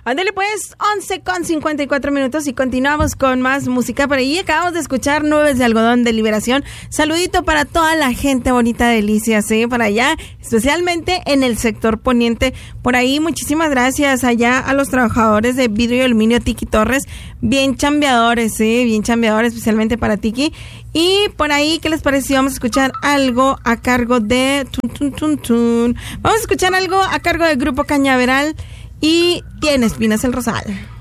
Ándale pues, 11:54 y continuamos con más música. Por ahí acabamos de escuchar Nubes de Algodón de Liberación. Saludito para toda la gente bonita de Delicias, por allá, especialmente en el sector poniente. Por ahí, muchísimas gracias allá a los trabajadores de Vidrio y Aluminio Tiki Torres. Bien chambeadores, bien chambeadores, especialmente para Tiki. Y por ahí, ¿qué les pareció? Vamos a escuchar algo a cargo de... Vamos a escuchar algo a cargo del Grupo Cañaveral y Tiene Espinas el Rosal.